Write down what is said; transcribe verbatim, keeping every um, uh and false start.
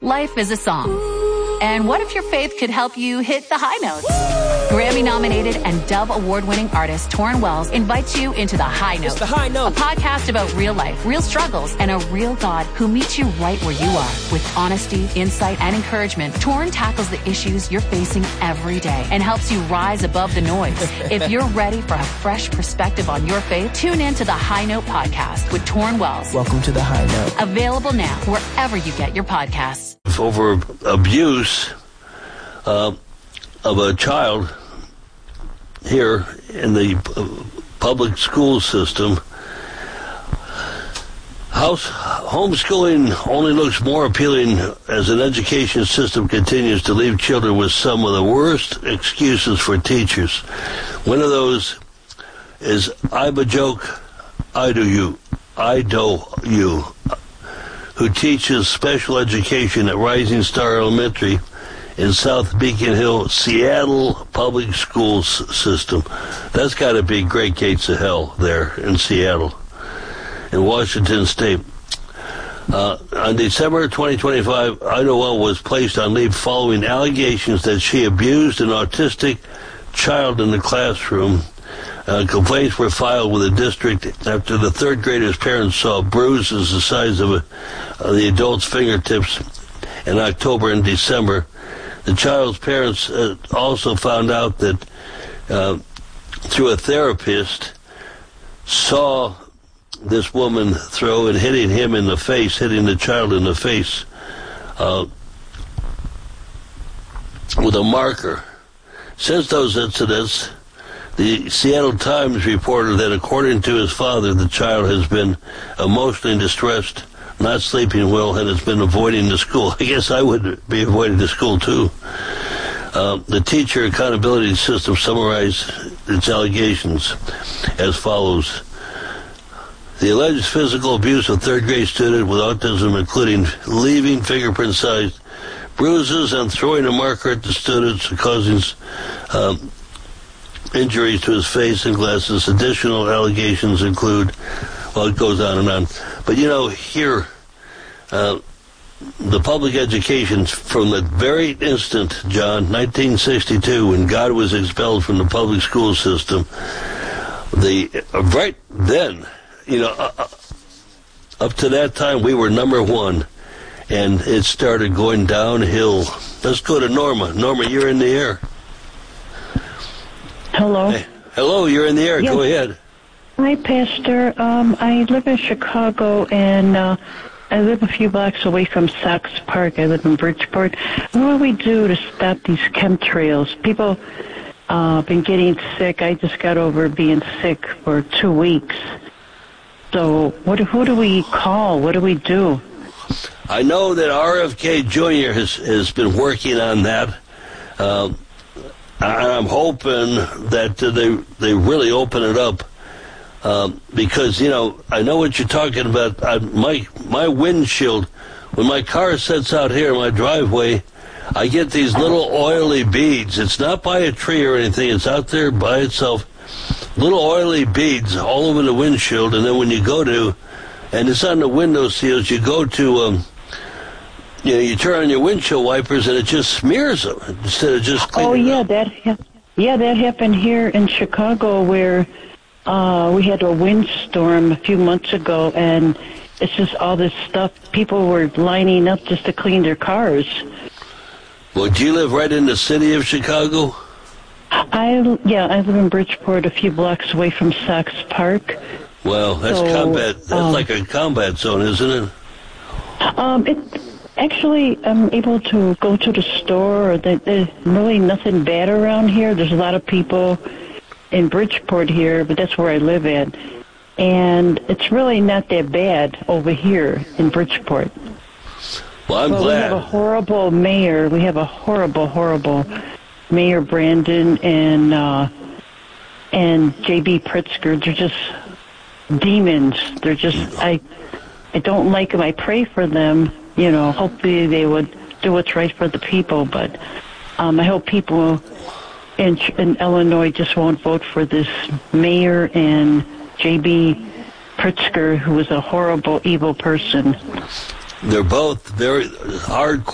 Life is a song. And what if your faith could help you hit the high notes? Grammy-nominated and Dove Award-winning artist Torrin Wells invites you into The High Note. It's The High Note. A podcast about real life, real struggles, and a real God who meets you right where you are. With honesty, insight, and encouragement, Torrin tackles the issues you're facing every day and helps you rise above the noise. If you're ready for a fresh perspective on your faith, tune in to The High Note podcast with Torrin Wells. Welcome to The High Note. Available now wherever you get your podcasts. Over abuse uh, of a child here in the public school system. House homeschooling only looks more appealing as an education system continues to leave children with some of the worst excuses for teachers. One of those is, I'm a joke, I do you, I do you, who teaches special education at Rising Star Elementary in South Beacon Hill, Seattle public schools system. That's got to be great gates of hell there in Seattle, in Washington State. Uh, on December twenty twenty-five, Ida Well was placed on leave following allegations that she abused an autistic child in the classroom. Uh, complaints were filed with the district after the third grader's parents saw bruises the size of, a, of the adult's fingertips in October and December. The child's parents uh, also found out that uh, through a therapist saw this woman throw and hitting him in the face, hitting the child in the face uh, with a marker. Since those incidents, the Seattle Times reported that according to his father, the child has been emotionally distressed, not sleeping well, and has been avoiding the school. I guess I would be avoiding the school too. Uh, the teacher accountability system summarized its allegations as follows. The alleged physical abuse of third grade student with autism, including leaving fingerprint-sized bruises and throwing a marker at the students, causing um, injuries to his face and glasses. Additional allegations include, well, it goes on and on. But, you know, here, uh, the public education from the very instant, John, nineteen sixty-two, when God was expelled from the public school system, the uh, right then, you know, uh, up to that time, we were number one, and it started going downhill. Let's go to Norma. Norma, you're in the air. Hello. Hey, hello, you're in the air. Yes. Go ahead. Hi, Pastor. Um, I live in Chicago, and uh, I live a few blocks away from Sox Park. I live in Bridgeport. What do we do to stop these chemtrails? People uh, been getting sick. I just got over being sick for two weeks. So what? Who do we call? What do we do? I know that R F K Junior has, has been working on that. Um, I'm hoping that they they really open it up um, because, you know, I know what you're talking about. I, my my windshield, when my car sits out here in my driveway, I get these little oily beads. It's not by a tree or anything. It's out there by itself. Little oily beads all over the windshield. And then when you go to, and it's on the window seals, you go to, um, you know, you turn on your windshield wipers and it just smears them instead of just cleaning Oh, yeah, up. that ha- yeah, that happened here in Chicago where uh, we had a windstorm a few months ago, and it's just all this stuff. People were lining up just to clean their cars. Well, do you live right in the city of Chicago? I yeah, I live in Bridgeport, a few blocks away from Sox Park. Well, that's So, combat. That's um, like a combat zone, isn't it? Um, it actually, I'm able to go to the store. There- There's really nothing bad around here. There's a lot of people in Bridgeport here, but that's where I live at. And it's really not that bad over here in Bridgeport. Well, I'm Well, glad. we have a horrible mayor. We have a horrible, horrible Mayor Brandon and uh, and J B Pritzker. They're just demons. They're just I I don't like them. I pray for them. You know, hopefully they would do what's right for the people. But um, I hope people in in Illinois just won't vote for this mayor and J B Pritzker, who is a horrible, evil person. They're both very hard.